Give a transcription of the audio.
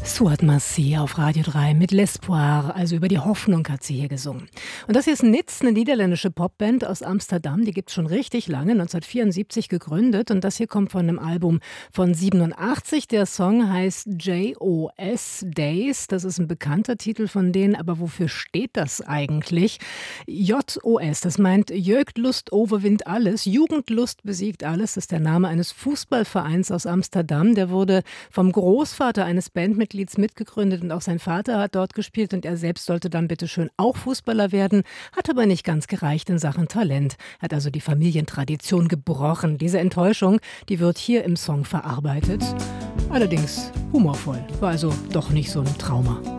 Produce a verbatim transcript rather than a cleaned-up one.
Stuart Massey auf Radio drei mit L'Espoir, also über die Hoffnung hat sie hier gesungen. Und das hier ist Nits, eine niederländische Popband aus Amsterdam, die gibt es schon richtig lange, neunzehnhundertvierundsiebzig gegründet, und das hier kommt von einem Album von siebenundachtzig. Der Song heißt J O S, Days, das ist ein bekannter Titel von denen, aber wofür steht das eigentlich? J O S, das meint Jeugdlust overwint alles, Jugendlust besiegt alles, das ist der Name eines Fußballvereins aus Amsterdam, der wurde vom Großvater eines Bandmitglieds mitgegründet und auch sein Vater hat dort gespielt und er selbst sollte dann bitteschön auch Fußballer werden, hat aber nicht ganz gereicht in Sachen Talent, hat also die Familientradition gebrochen. Diese Enttäuschung, die wird hier im Song verarbeitet, allerdings humorvoll, war also doch nicht so ein Trauma.